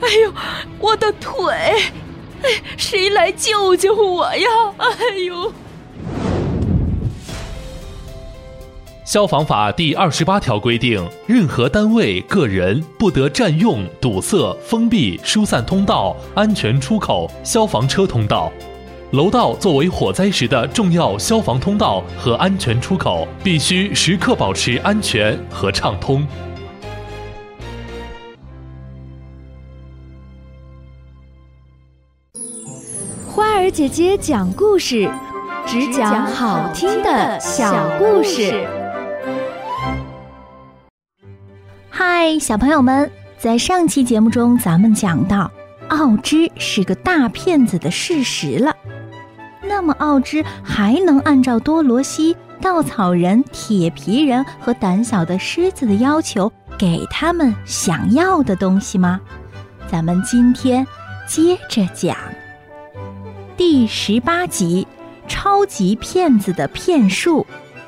哎呦，我的腿！谁来救救我呀！哎呦！ 消防法第28条规定，任何单位、个人不得占用、堵塞、封闭、疏散通道、安全出口、消防车通道。楼道作为火灾时的重要消防通道和安全出口，必须时刻保持安全和畅通。 花儿姐姐讲故事，只讲好听的小故事。 嗨，小朋友们，在上期节目中咱们讲到奥芝是个大骗子的事实了。那么奥芝还能按照多罗西、稻草人、铁皮人和胆小的狮子的要求给他们想要的东西吗？咱们今天接着讲第18集，超级骗子的骗术。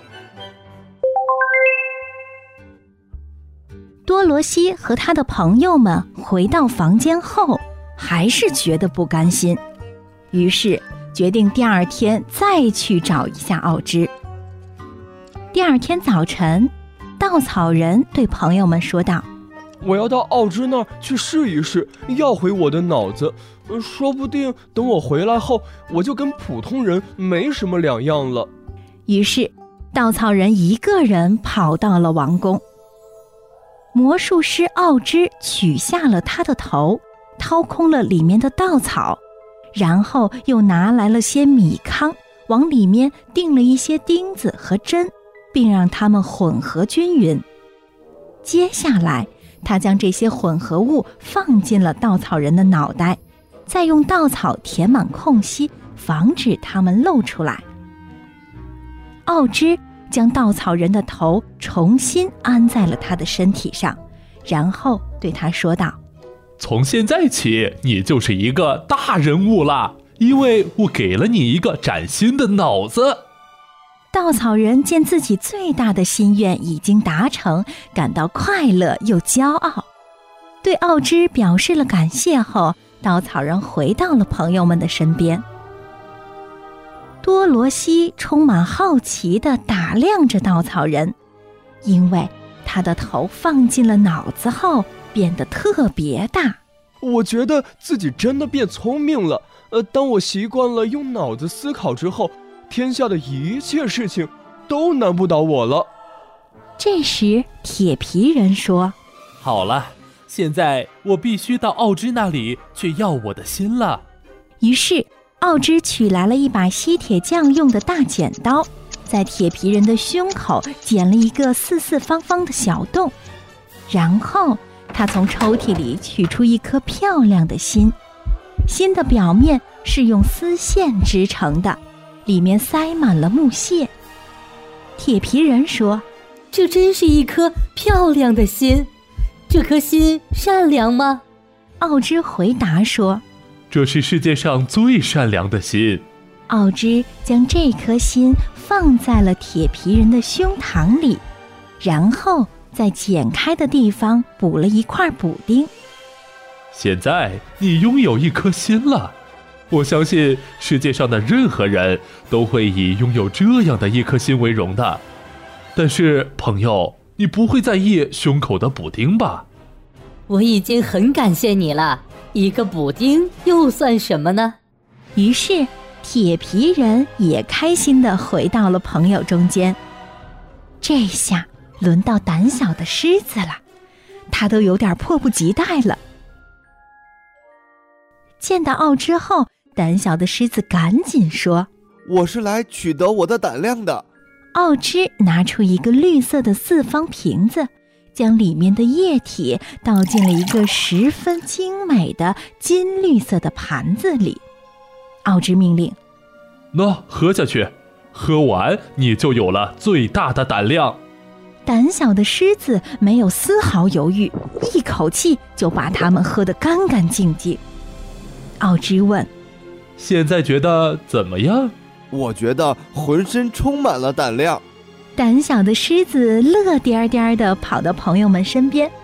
多罗西和他的朋友们回到房间后，还是觉得不甘心，于是决定第二天再去找一下奥芝。第二天早晨，稻草人对朋友们说道： 我要到奥芝那儿去试一试，要回我的脑子，说不定等我回来后，我就跟普通人没什么两样了。 于是稻草人一个人跑到了王宫。魔术师奥芝取下了他的头，掏空了里面的稻草，然后又拿来了些米糠，往里面钉了一些钉子和针，并让它们混合均匀。接下来他将这些混合物放进了稻草人的脑袋，再用稻草填满空隙，防止它们露出来。奥芝将稻草人的头重新安在了他的身体上，然后对他说道： 从现在起，你就是一个大人物了，因为我给了你一个崭新的脑子。 稻草人见自己最大的心愿已经达成，感到快乐又骄傲，对奥芝表示了感谢后，稻草人回到了朋友们的身边。多罗西充满好奇地打量着稻草人，因为他的头放进了脑子后变得特别大。 我觉得自己真的变聪明了。当我习惯了用脑子思考之后，天下的一切事情都难不倒我了。 这时铁皮人说： 好了，现在我必须到奥芝那里去要我的心了。 于是奥芝取来了一把吸铁匠用的大剪刀，在铁皮人的胸口剪了一个四四方方的小洞，然后他从抽屉里取出一颗漂亮的心，心的表面是用丝线织成的，里面塞满了木屑。铁皮人说： 这真是一颗漂亮的心，这颗心善良吗？ 奥芝回答说： 这是世界上最善良的心。 奥芝将这颗心放在了铁皮人的胸膛里，然后在剪开的地方补了一块补丁。 现在你拥有一颗心了，我相信世界上的任何人都会以拥有这样的一颗心为荣的。但是朋友，你不会在意胸口的补丁吧？ 我已经很感谢你了，一个补丁又算什么呢？ 于是铁皮人也开心地回到了朋友中间。这下轮到胆小的狮子了，他都有点迫不及待了。见到奥芝后，胆小的狮子赶紧说： 我是来取得我的胆量的。 奥芝拿出一个绿色的四方瓶子，将里面的液体倒进了一个十分精美的金绿色的盘子里。奥芝命令： 那喝下去，喝完你就有了最大的胆量。 胆小的狮子没有丝毫犹豫，一口气就把它们喝得干干净净。奥芝问： 现在觉得怎么样？ 我觉得浑身充满了胆量。 胆小的狮子乐颠颠地跑到朋友们身边，